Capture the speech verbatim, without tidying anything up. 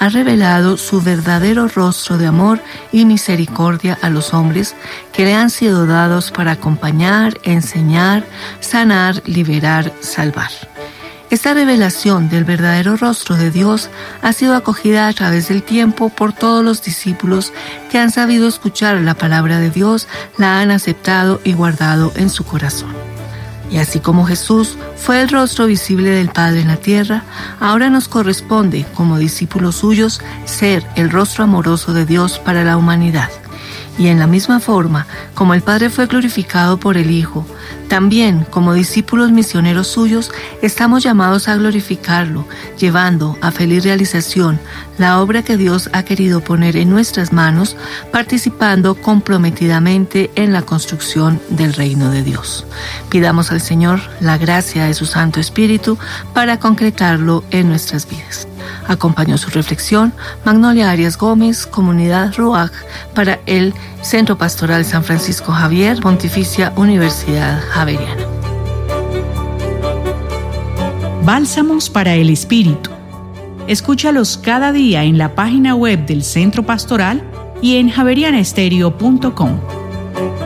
ha revelado su verdadero rostro de amor y misericordia a los hombres que le han sido dados para acompañar, enseñar, sanar, liberar, salvar. Esta revelación del verdadero rostro de Dios ha sido acogida a través del tiempo por todos los discípulos que han sabido escuchar la palabra de Dios, la han aceptado y guardado en su corazón. Y así como Jesús fue el rostro visible del Padre en la tierra, ahora nos corresponde, como discípulos suyos, ser el rostro amoroso de Dios para la humanidad. Y en la misma forma, como el Padre fue glorificado por el Hijo, también, como discípulos misioneros suyos, estamos llamados a glorificarlo, llevando a feliz realización la obra que Dios ha querido poner en nuestras manos, participando comprometidamente en la construcción del reino de Dios. Pidamos al Señor la gracia de su Santo Espíritu para concretarlo en nuestras vidas. Acompañó su reflexión Magnolia Arias Gómez, Comunidad Ruach, para el Centro Pastoral San Francisco Javier, Pontificia Universidad Javeriana. Bálsamos para el Espíritu. Escúchalos cada día en la página web del Centro Pastoral y en javeriana estéreo punto com.